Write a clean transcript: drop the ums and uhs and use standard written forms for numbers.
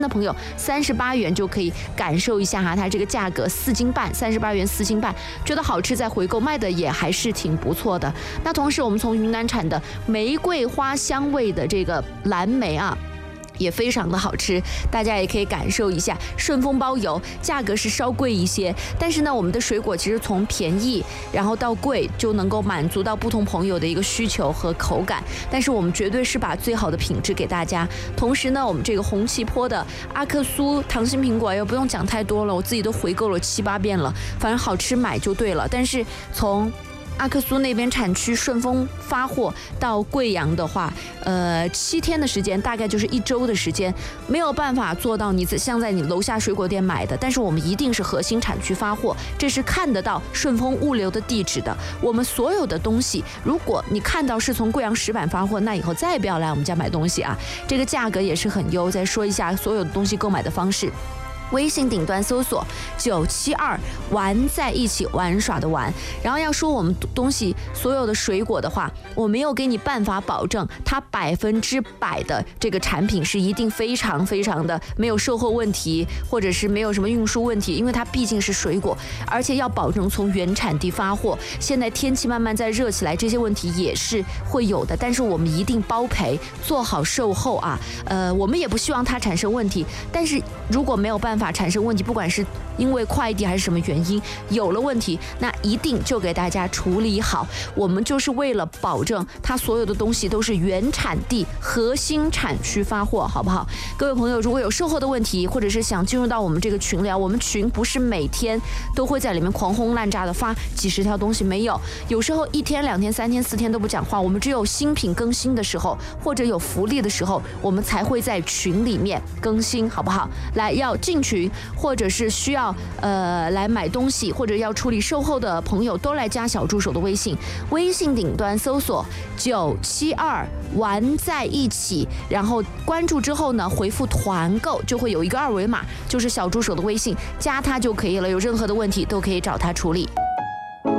的朋友38元就可以感受一下哈，它这个价格4斤半，38元4斤半，觉得好吃再回购，卖的也还是挺不错的。那同时我们从云南产的玫瑰花香味的这个蓝莓啊，也非常的好吃，大家也可以感受一下。顺丰包邮，价格是稍贵一些，但是呢，我们的水果其实从便宜然后到贵，就能够满足到不同朋友的一个需求和口感。但是我们绝对是把最好的品质给大家。同时呢，我们这个红旗坡的阿克苏糖心苹果也不用讲太多了，我自己都回购了7、8遍了，反正好吃买就对了。但是从阿克苏那边产区顺丰发货到贵阳的话，7天的时间，大概就是1周的时间，没有办法做到你像在你楼下水果店买的，但是我们一定是核心产区发货，这是看得到顺丰物流的地址的。我们所有的东西，如果你看到是从贵阳石板发货，那以后再也不要来我们家买东西啊，这个价格也是很优。再说一下所有的东西购买的方式。微信顶端搜索972玩在一起，玩耍的玩。然后要说我们东西所有的水果的话，我没有给你办法保证它100%的这个产品是一定非常非常的没有售后问题，或者是没有什么运输问题，因为它毕竟是水果，而且要保证从原产地发货。现在天气慢慢在热起来，这些问题也是会有的，但是我们一定包赔，做好售后啊。我们也不希望它产生问题，但是如果没有办法产生问题，不管是因为快递还是什么原因有了问题，那一定就给大家处理好。我们就是为了保证它所有的东西都是原产地核心产区发货，好不好？各位朋友，如果有售后的问题，或者是想进入到我们这个群聊，我们群不是每天都会在里面狂轰滥炸的发几十条东西，没有，有时候1天、2天、3天、4天都不讲话，我们只有新品更新的时候，或者有福利的时候，我们才会在群里面更新，好不好？来，要进群或者是需要来买东西或者要处理售后的朋友，都来加小助手的微信，微信顶端搜索972玩在一起，然后关注之后呢，回复团购就会有一个2维码，就是小助手的微信，加他就可以了，有任何的问题都可以找他处理。